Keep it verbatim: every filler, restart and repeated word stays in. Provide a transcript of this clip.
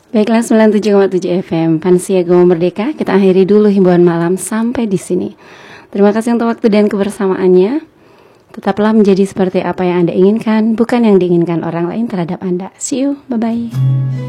Baiklah, sembilan puluh tujuh koma tujuh F M Pansia Goma Merdeka. Kita akhiri dulu himbauan malam sampai di sini. Terima kasih untuk waktu dan kebersamaannya. Tetaplah menjadi seperti apa yang Anda inginkan, bukan yang diinginkan orang lain terhadap Anda. See you, bye-bye.